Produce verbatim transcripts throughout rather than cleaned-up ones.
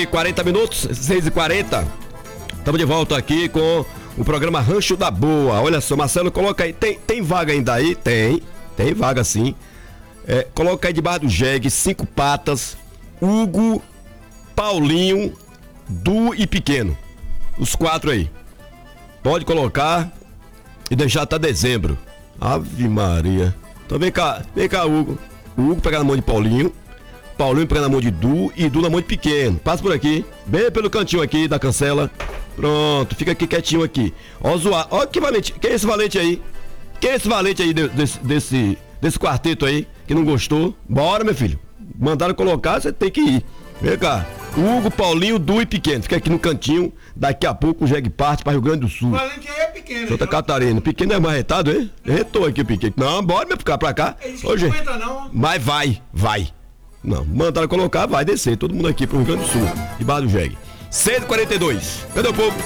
quarenta minutos, seis e quarenta. Estamos de volta aqui com o programa Rancho da Boa. Olha só, Marcelo, coloca aí. Tem, tem vaga ainda aí? Tem. Tem vaga sim. É, coloca aí debaixo do jegue, cinco patas, Hugo, Paulinho, Du e Pequeno. Os quatro aí. Pode colocar e deixar até dezembro. Ave Maria. Então vem cá, vem cá, Hugo. O Hugo pega na mão de Paulinho. Paulinho pega na mão de Du e Du na mão de Pequeno. Passa por aqui, bem pelo cantinho aqui da cancela. Pronto, fica aqui quietinho aqui. Ó, zoar. Ó, que valente. Quem é esse valente aí? Quem é esse valente aí de, desse, desse, desse quarteto aí que não gostou? Bora, meu filho. Mandaram colocar, você tem que ir. Vem cá. Hugo, Paulinho, Du e Pequeno. Fica aqui no cantinho. Daqui a pouco o jegue parte para Rio Grande do Sul. Valente aí é Pequeno. Santa Catarina. Pequeno é marretado, hein? Retou aqui o Pequeno. Não, bora, meu, ficar pra cá. Hoje. Não entra, não. Mas vai, vai. Não, mandaram colocar, vai descer. Todo mundo aqui pro Rio Grande do Sul, debaixo do jegue. cento e quarenta e dois. Cadê o povo?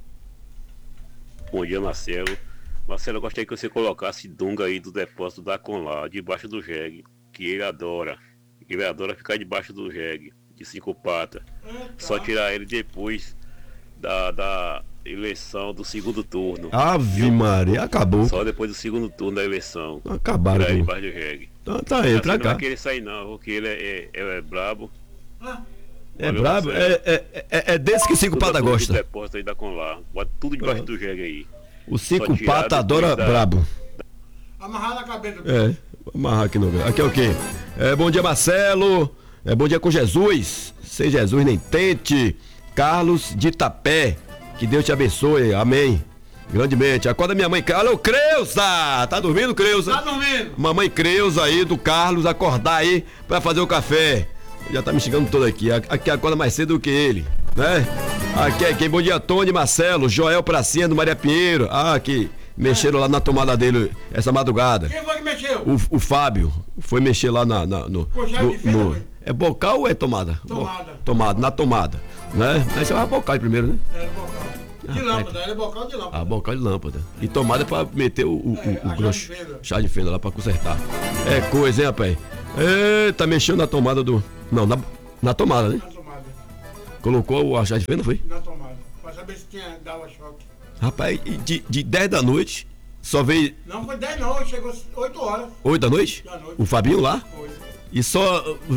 Bom dia, Marcelo. Marcelo, eu gostaria que você colocasse Dunga aí do depósito da Conlar, debaixo do jegue, que ele adora. Ele adora ficar debaixo do jegue, de cinco patas. É, tá. Só tirar ele depois da, da eleição do segundo turno. Ave Maria, acabou. Só depois do segundo turno da eleição. Acabaram. Tirar ele debaixo do jegue. Então tá aí, pra assim, cá. Não vai querer sair não, porque ele é, é, é brabo. Ah. É Valeu, brabo? É, é, é, é desse que cinco patas gosta. Depósito aí da Conlar. Bota tudo debaixo do jegue aí. O cinco patas adora da... brabo. Amarrar na cabeça. É, amarrar aqui no. Aqui é o quê? É, bom dia, Marcelo. É, bom dia com Jesus. Sem Jesus nem tente. Carlos de Itapé. Que Deus te abençoe. Amém. Grandemente. Acorda minha mãe. Olha o Creuza. Tá dormindo, Creuza? Tá dormindo. Mamãe Creuza aí do Carlos acordar aí pra fazer o café. Já tá me xingando todo aqui. Aqui acorda mais cedo do que ele, né? Aqui é quem? Bom dia, Tony, Marcelo, Joel Pracinha do Maria Pinheiro. Ah, aqui. Mexeram lá na tomada dele essa madrugada. Quem foi que mexeu? O, o Fábio foi mexer lá na, na, no, no, no. É bocal ou é tomada? Tomada. Bo, tomada, na tomada. Né? Aí você vai bocal primeiro, né? É, bocal. De ah, lâmpada, é, é bocal de lâmpada. Ah, bocal de lâmpada. E tomada é pra meter o, o, é, o, o grosso. Chá de fenda lá pra consertar. É coisa, hein, rapaz? Eita, mexeu na tomada do. Não, na, na tomada, né? Na tomada. Colocou o chá de fenda, foi? Na tomada. Pra saber se tinha dado choque. Rapaz, de, de dez da noite, só veio. Não foi dez não, chegou oito horas. oito da noite? Da noite. O Fabinho lá? Foi. E só